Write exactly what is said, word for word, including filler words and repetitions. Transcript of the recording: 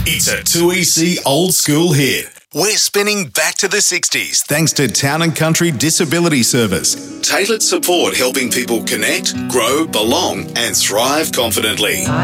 It's a two E C old school hit. We're spinning back to the sixties thanks to Town and Country Disability Service. Tailored support helping people connect, grow, belong and thrive confidently.